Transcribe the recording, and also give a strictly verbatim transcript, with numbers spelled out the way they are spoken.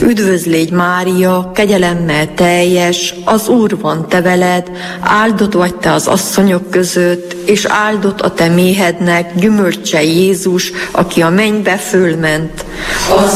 Üdvözlégy Mária, kegyelemmel teljes, az Úr van te veled, áldott vagy te az asszonyok között, és áldott a te méhednek gyümölcse Jézus, aki a mennybe fölment.